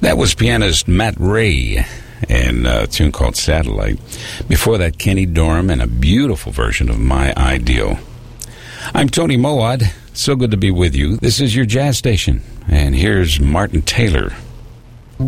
That was pianist Matt Ray and a tune called Satellite. Before that, Kenny Dorham and a beautiful version of My Ideal. I'm Tony Mowat. So good to be with you. This is your jazz station. And here's Martin Taylor